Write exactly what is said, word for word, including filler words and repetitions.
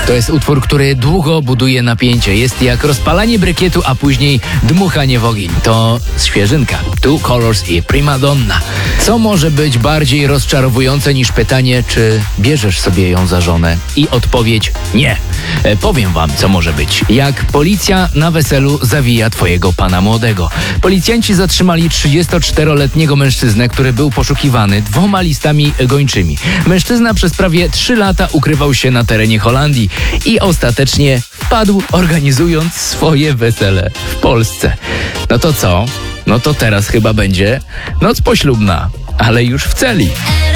To jest utwór, który długo buduje napięcie. Jest jak rozpalanie brykietu, a później dmuchanie w ogień. To świeżynka. Two Colors i Prima Donna. Co może być bardziej rozczarowujące niż pytanie, czy bierzesz sobie ją za żonę? I odpowiedź nie. E, powiem wam, co może być. Jak policja na weselu zawija twojego pana młodego. Policjanci zatrzymali trzydziestoczteroletniego mężczyznę, który był poszukiwany dwoma listami gończymi. Mężczyzna przez prawie trzy lata ukrywał się na terenie Holandii i ostatecznie wpadł, organizując swoje wesele w Polsce. No to co? No to teraz chyba będzie noc poślubna, ale już w celi.